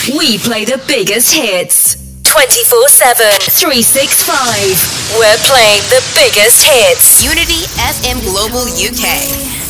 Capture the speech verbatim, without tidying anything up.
We play the biggest hits. twenty-four seven. three sixty-five. We're playing the biggest hits. Unity F M Global U K.